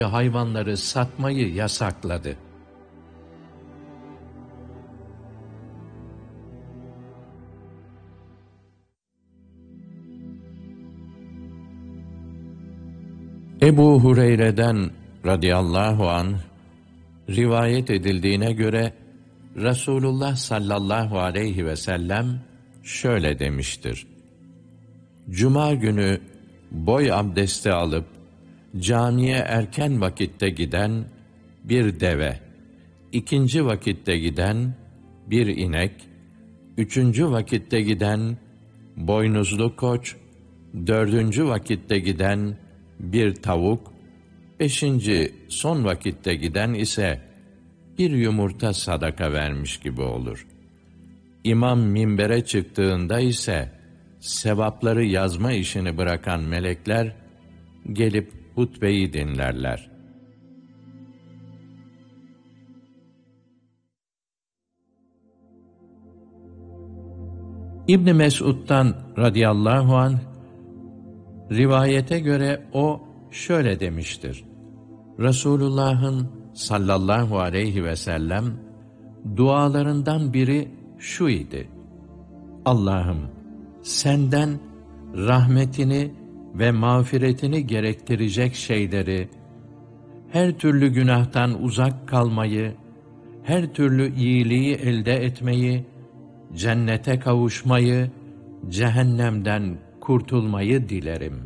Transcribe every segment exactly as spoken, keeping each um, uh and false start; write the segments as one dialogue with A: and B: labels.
A: hayvanları satmayı yasakladı. Ebu Hureyre'den radıyallahu anh rivayet edildiğine göre Resulullah sallallahu aleyhi ve sellem şöyle demiştir: Cuma günü boy abdesti alıp camiye erken vakitte giden bir deve, ikinci vakitte giden bir inek, üçüncü vakitte giden boynuzlu koç, dördüncü vakitte giden bir tavuk, beşinci son vakitte giden ise bir yumurta sadaka vermiş gibi olur. İmam minbere çıktığında ise sevapları yazma işini bırakan melekler gelip hutbeyi dinlerler. İbn Mes'ud'dan radıyallahu anh rivayete göre o şöyle demiştir: Resulullah'ın sallallahu aleyhi ve sellem dualarından biri şu idi: Allah'ım, senden rahmetini ve mağfiretini gerektirecek şeyleri, her türlü günahtan uzak kalmayı, her türlü iyiliği elde etmeyi, cennete kavuşmayı, cehennemden kurtulmayı dilerim.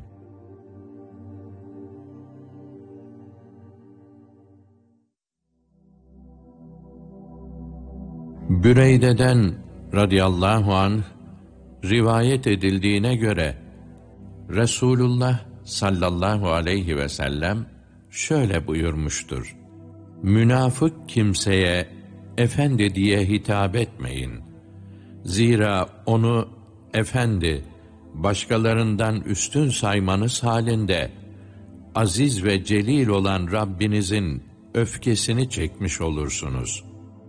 A: Büreyde'den radıyallahu anh rivayet edildiğine göre Resulullah sallallahu aleyhi ve sellem şöyle buyurmuştur: Münafık kimseye efendi diye hitap etmeyin. Zira onu efendi, başkalarından üstün saymanız halinde aziz ve celil olan Rabbinizin öfkesini çekmiş olursunuz.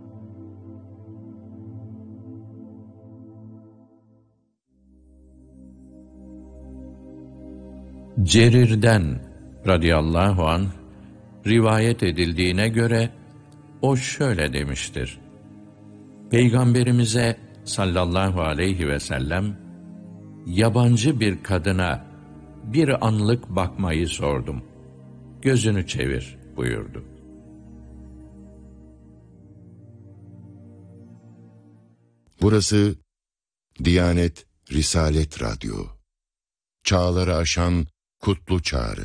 A: Cerir'den radıyallahu anh rivayet edildiğine göre o şöyle demiştir: Peygamberimize sallallahu aleyhi ve sellem yabancı bir kadına bir anlık bakmayı sordum. Gözünü çevir buyurdu.
B: Burası Diyanet Risalet Radyo. Çağları aşan kutlu çağrı.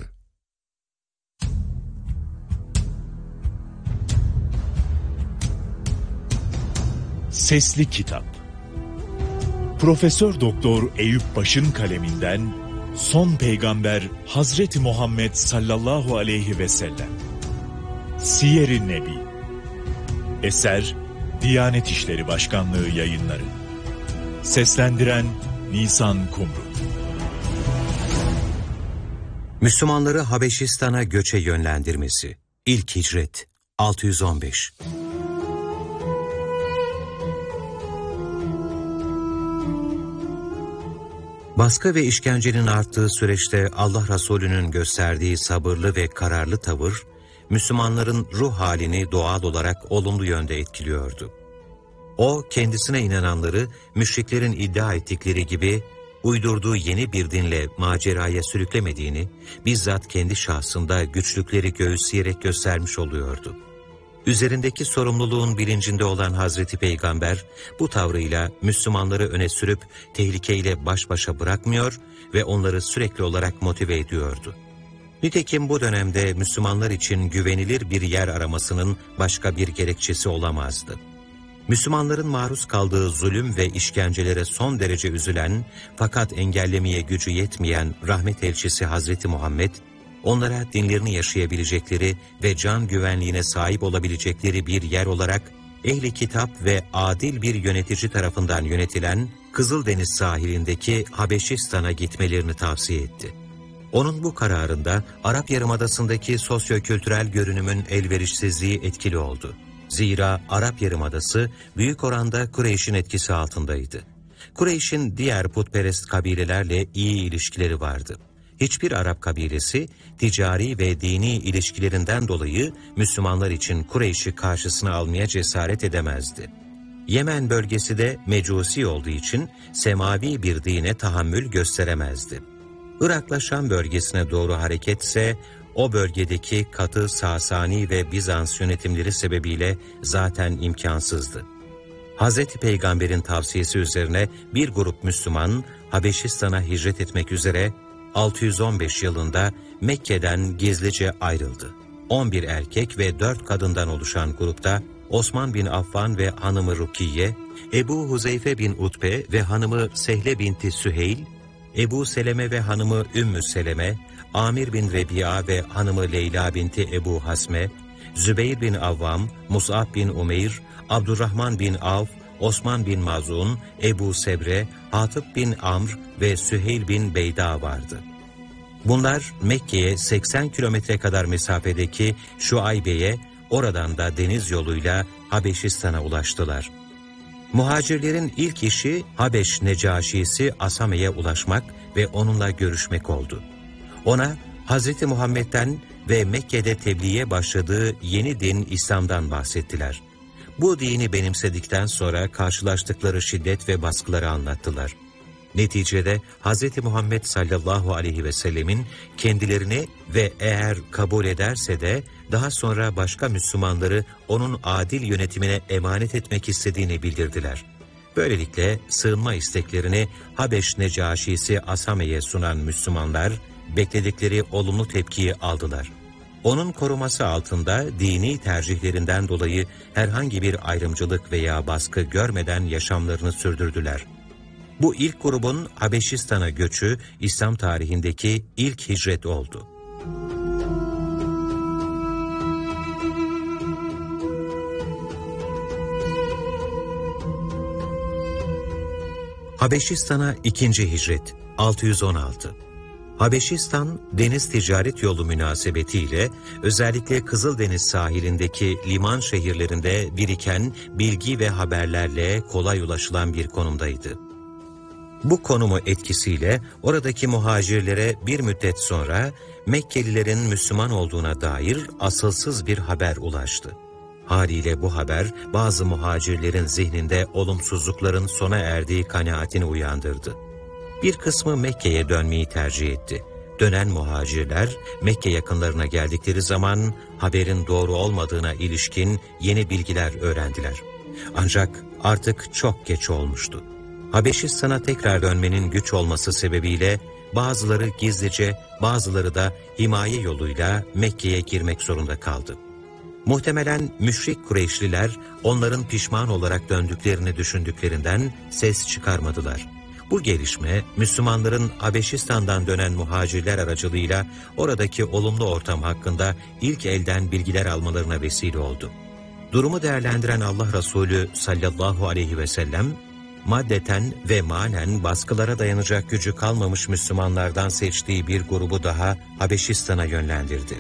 C: Sesli Kitap. Profesör Doktor Eyüp Baş'ın kaleminden Son Peygamber Hazreti Muhammed sallallahu aleyhi ve sellem. Siyer-i Nebi. Eser Diyanet İşleri Başkanlığı Yayınları. Seslendiren Nisan Kumru.
D: Müslümanları Habeşistan'a göçe yönlendirmesi. İlk hicret altı yüz on beş. Baskı ve işkencenin arttığı süreçte Allah Resulü'nün gösterdiği sabırlı ve kararlı tavır, Müslümanların ruh halini doğal olarak olumlu yönde etkiliyordu. O, kendisine inananları müşriklerin iddia ettikleri gibi uydurduğu yeni bir dinle maceraya sürüklemediğini, bizzat kendi şahsında güçlükleri göğüsleyerek göstermiş oluyordu. Üzerindeki sorumluluğun bilincinde olan Hazreti Peygamber, bu tavrıyla Müslümanları öne sürüp tehlikeyle baş başa bırakmıyor ve onları sürekli olarak motive ediyordu. Nitekim bu dönemde Müslümanlar için güvenilir bir yer aramasının başka bir gerekçesi olamazdı. Müslümanların maruz kaldığı zulüm ve işkencelere son derece üzülen fakat engellemeye gücü yetmeyen rahmet elçisi Hazreti Muhammed, onlara dinlerini yaşayabilecekleri ve can güvenliğine sahip olabilecekleri bir yer olarak ehli kitap ve adil bir yönetici tarafından yönetilen Kızıldeniz sahilindeki Habeşistan'a gitmelerini tavsiye etti. Onun bu kararında Arap Yarımadası'ndaki sosyokültürel görünümün elverişsizliği etkili oldu. Zira Arap Yarımadası büyük oranda Kureyş'in etkisi altındaydı. Kureyş'in diğer putperest kabilelerle iyi ilişkileri vardı. hiçbir Arap kabilesi ticari ve dini ilişkilerinden dolayı Müslümanlar için Kureyş'i karşısına almaya cesaret edemezdi. Yemen bölgesi de mecusi olduğu için semavi bir dine tahammül gösteremezdi. Irak'la Şam bölgesine doğru hareketse o bölgedeki katı Sasani ve Bizans yönetimleri sebebiyle zaten imkansızdı. Hazreti Peygamber'in tavsiyesi üzerine bir grup Müslüman Habeşistan'a hicret etmek üzere altı yüz on beş yılında Mekke'den gizlice ayrıldı. on bir erkek ve dört kadından oluşan grupta Osman bin Affan ve hanımı Rukiye, Ebu Huzeyfe bin Utbe ve hanımı Sehle binti Süheyl, Ebu Seleme ve hanımı Ümmü Seleme, Amir bin Rebi'a ve hanımı Leyla binti Ebu Hasme, Zübeyir bin Avvam, Mus'ab bin Umeyr, Abdurrahman bin Avf, Osman bin Mazun, Ebu Sebre, Hatip bin Amr ve Süheyl bin Beyda vardı. Bunlar Mekke'ye seksen kilometre kadar mesafedeki Şuaybe'ye, oradan da deniz yoluyla Habeşistan'a ulaştılar. Muhacirlerin ilk işi Habeş Necaşisi Asame'ye ulaşmak ve onunla görüşmek oldu. Ona Hazreti Muhammed'den ve Mekke'de tebliğe başladığı yeni din İslam'dan bahsettiler. Bu dini benimsedikten sonra karşılaştıkları şiddet ve baskıları anlattılar. Neticede Hazreti Muhammed sallallahu aleyhi ve sellemin kendilerini ve eğer kabul ederse de daha sonra başka Müslümanları onun adil yönetimine emanet etmek istediğini bildirdiler. Böylelikle sığınma isteklerini Habeş Necaşisi Asame'ye sunan Müslümanlar bekledikleri olumlu tepkiyi aldılar. Onun koruması altında dini tercihlerinden dolayı herhangi bir ayrımcılık veya baskı görmeden yaşamlarını sürdürdüler. Bu ilk grubun Habeşistan'a göçü İslam tarihindeki ilk hicret oldu. Habeşistan'a ikinci hicret altı yüz on altı. Habeşistan, deniz ticaret yolu münasebetiyle özellikle Kızıldeniz sahilindeki liman şehirlerinde biriken bilgi ve haberlerle kolay ulaşılan bir konumdaydı. Bu konumu etkisiyle oradaki muhacirlere bir müddet sonra Mekkelilerin Müslüman olduğuna dair asılsız bir haber ulaştı. Haliyle bu haber bazı muhacirlerin zihninde olumsuzlukların sona erdiği kanaatini uyandırdı. Bir kısmı Mekke'ye dönmeyi tercih etti. Dönen muhacirler Mekke yakınlarına geldikleri zaman haberin doğru olmadığına ilişkin yeni bilgiler öğrendiler. Ancak artık çok geç olmuştu. Habeşistan'a tekrar dönmenin güç olması sebebiyle bazıları gizlice, bazıları da himaye yoluyla Mekke'ye girmek zorunda kaldı. Muhtemelen müşrik Kureyşliler onların pişman olarak döndüklerini düşündüklerinden ses çıkarmadılar. Bu gelişme Müslümanların Habeşistan'dan dönen muhacirler aracılığıyla oradaki olumlu ortam hakkında ilk elden bilgiler almalarına vesile oldu. Durumu değerlendiren Allah Resulü sallallahu aleyhi ve sellem, maddeten ve manen baskılara dayanacak gücü kalmamış Müslümanlardan seçtiği bir grubu daha Habeşistan'a yönlendirdi.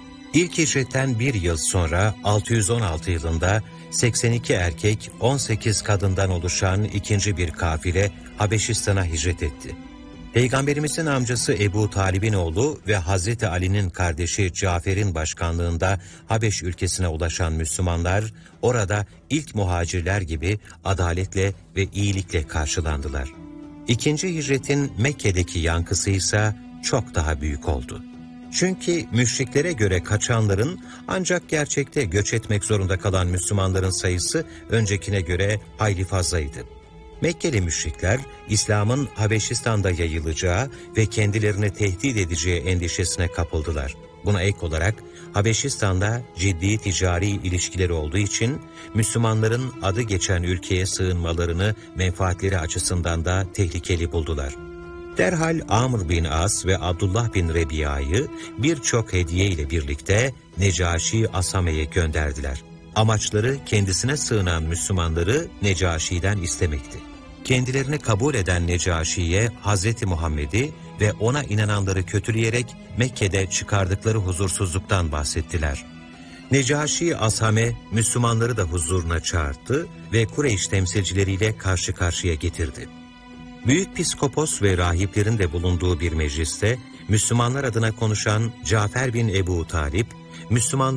D: İlk hicretten bir yıl sonra altı yüz on altı yılında seksen iki erkek on sekiz kadından oluşan ikinci bir kafile Habeşistan'a hicret etti. Peygamberimizin amcası Ebu Talib'in oğlu ve Hazreti Ali'nin kardeşi Cafer'in başkanlığında Habeş ülkesine ulaşan Müslümanlar orada ilk muhacirler gibi adaletle ve iyilikle karşılandılar. İkinci hicretin Mekke'deki yankısı ise çok daha büyük oldu. Çünkü müşriklere göre kaçanların ancak gerçekte göç etmek zorunda kalan Müslümanların sayısı öncekine göre hayli fazlaydı. Mekkeli müşrikler İslam'ın Habeşistan'da yayılacağı ve kendilerini tehdit edeceği endişesine kapıldılar. Buna ek olarak Habeşistan'da ciddi ticari ilişkileri olduğu için Müslümanların adı geçen ülkeye sığınmalarını menfaatleri açısından da tehlikeli buldular. Derhal Amr bin As ve Abdullah bin Rebi'a'yı birçok hediye ile birlikte Necaşi Asame'ye gönderdiler. Amaçları kendisine sığınan Müslümanları Necaşi'den istemekti. Kendilerini kabul eden Necaşi'ye Hazreti Muhammed'i ve ona inananları kötüleyerek Mekke'de çıkardıkları huzursuzluktan bahsettiler. Necaşi Asame Müslümanları da huzuruna çağırdı ve Kureyş temsilcileriyle karşı karşıya getirdi. Büyük Piskopos ve rahiplerin de bulunduğu bir mecliste Müslümanlar adına konuşan Cafer bin Ebu Talip, Müslümanlar